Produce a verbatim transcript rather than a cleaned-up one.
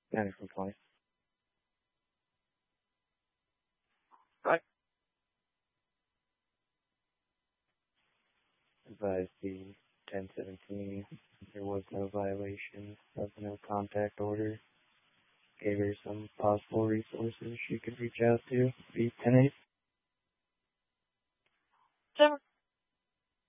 Standard complaint. Right. Advised the ten seventeen there was no violation of the no contact order. Gave her some possible resources she could reach out to. Be ten eight. Seven.